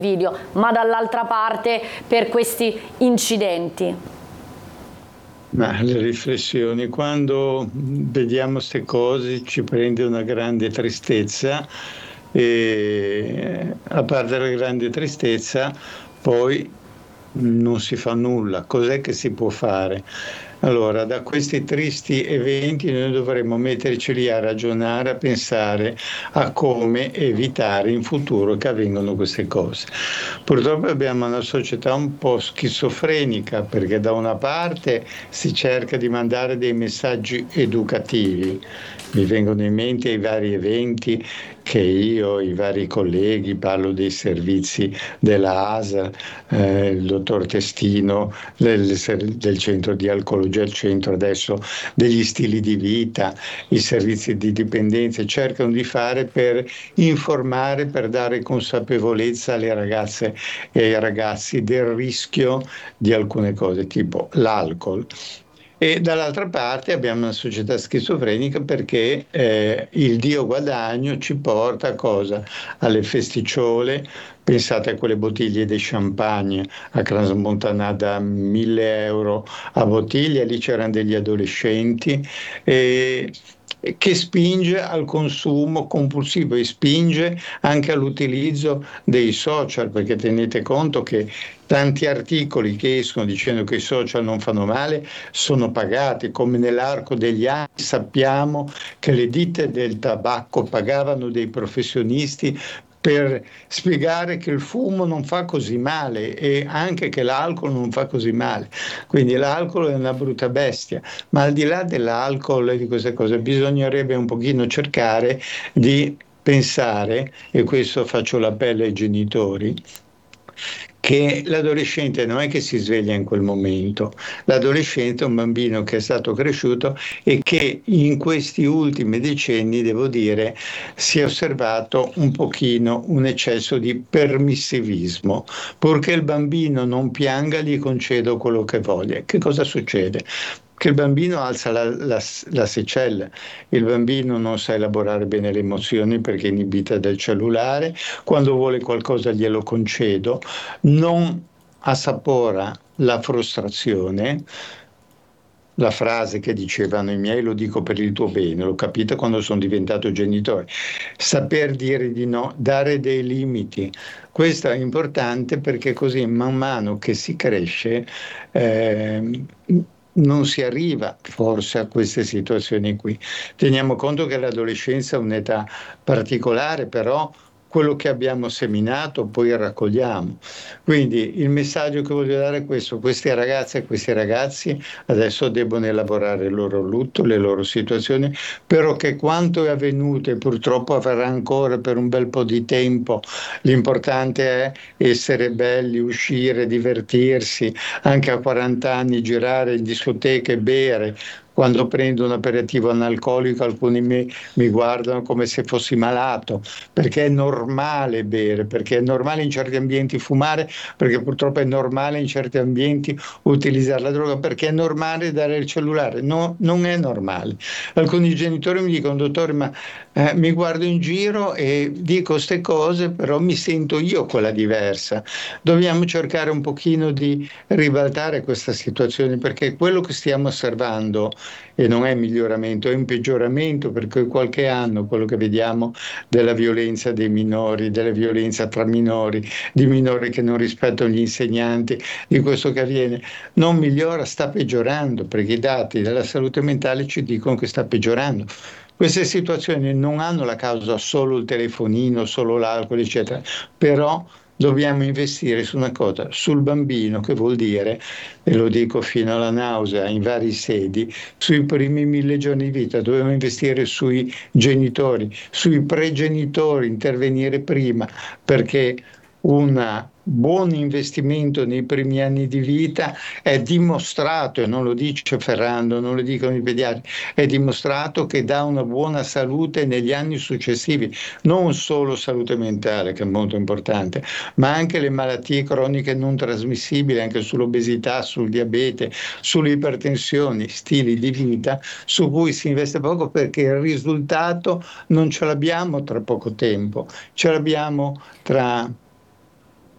video, ma dall'altra parte per questi incidenti? Ma le riflessioni, quando vediamo queste cose ci prende una grande tristezza e a parte la grande tristezza poi non si fa nulla. Cos'è che si può fare? Allora, da questi tristi eventi noi dovremmo metterci lì a ragionare, a pensare a come evitare in futuro che avvengano queste cose. Purtroppo abbiamo una società un po' schizofrenica perché da una parte si cerca di mandare dei messaggi educativi. Mi vengono in mente i vari eventi che io, i vari colleghi, parlo dei servizi della ASL, il dottor Testino, del centro di alcologia, il centro adesso degli stili di vita, i servizi di dipendenza, cercano di fare per informare, per dare consapevolezza alle ragazze e ai ragazzi del rischio di alcune cose, tipo l'alcol. E dall'altra parte abbiamo una società schizofrenica perché il Dio guadagno ci porta a cosa? Alle festicciole. Pensate a quelle bottiglie di champagne a Crans-Montana da 1.000 euro a bottiglia, lì c'erano degli adolescenti che spinge al consumo compulsivo e spinge anche all'utilizzo dei social, perché tenete conto che tanti articoli che escono dicendo che i social non fanno male sono pagati, come nell'arco degli anni sappiamo che le ditte del tabacco pagavano dei professionisti per spiegare che il fumo non fa così male e anche che l'alcol non fa così male. Quindi l'alcol è una brutta bestia, ma al di là dell'alcol e di queste cose bisognerebbe un pochino cercare di pensare, e questo faccio l'appello ai genitori, che l'adolescente non è che si sveglia in quel momento, l'adolescente è un bambino che è stato cresciuto e che in questi ultimi decenni, devo dire, si è osservato un pochino un eccesso di permissivismo. Purché il bambino non pianga, gli concedo quello che voglia. Che cosa succede? Che il bambino alza l'asticella, il bambino non sa elaborare bene le emozioni perché è inibita dal cellulare, quando vuole qualcosa glielo concedo, non assapora la frustrazione. La frase che dicevano i miei, lo dico per il tuo bene, l'ho capita quando sono diventato genitore. Saper dire di no, dare dei limiti. Questo è importante perché così man mano che si cresce eh, non si arriva forse a queste situazioni qui. Teniamo conto che l'adolescenza è un'età particolare, però quello che abbiamo seminato poi raccogliamo. Quindi il messaggio che voglio dare è questo: queste ragazze e questi ragazzi adesso debbono elaborare il loro lutto, le loro situazioni, però che quanto è avvenuto e purtroppo avverrà ancora per un bel po' di tempo, l'importante è essere belli, uscire, divertirsi, anche a 40 anni girare in discoteche, bere. Quando prendo un aperitivo analcolico alcuni mi guardano come se fossi malato, perché è normale bere, perché è normale in certi ambienti fumare, perché purtroppo è normale in certi ambienti utilizzare la droga, perché è normale dare il cellulare. No, non è normale. Alcuni genitori mi dicono: dottore, ma mi guardo in giro e dico queste cose, però mi sento io quella diversa. Dobbiamo cercare un pochino di ribaltare questa situazione, perché quello che stiamo osservando, e non è miglioramento, è un peggioramento, perché qualche anno quello che vediamo della violenza dei minori, della violenza tra minori, di minori che non rispettano gli insegnanti, di questo che avviene, non migliora, sta peggiorando, perché i dati della salute mentale ci dicono che sta peggiorando. Queste situazioni non hanno la causa solo il telefonino, solo l'alcol, eccetera, però dobbiamo investire su una cosa, sul bambino, che vuol dire, e lo dico fino alla nausea in vari sedi, sui primi 1.000 giorni di vita, dobbiamo investire sui genitori, sui pregenitori, intervenire prima, perché un buon investimento nei primi anni di vita è dimostrato, e non lo dice Ferrando, non lo dicono i pediatri, è dimostrato che dà una buona salute negli anni successivi, non solo salute mentale, che è molto importante, ma anche le malattie croniche non trasmissibili, anche sull'obesità, sul diabete, sulle ipertensioni, stili di vita su cui si investe poco, perché il risultato non ce l'abbiamo tra poco tempo, ce l'abbiamo tra